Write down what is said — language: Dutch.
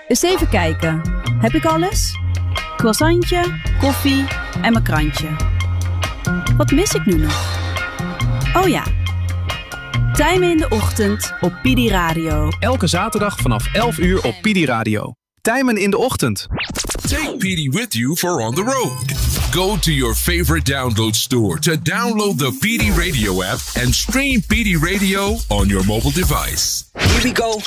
Eens even kijken. Heb ik alles? Croissantje, koffie en mijn krantje. Wat mis ik nu nog? Oh ja. Tijmen in de ochtend op Pidi Radio. Elke zaterdag vanaf 11 uur op Pidi Radio. Tijmen in de ochtend. Take PD with you for on the road. Go to your favorite download store to download the PD Radio app and stream PD Radio on your mobile device. Here we go.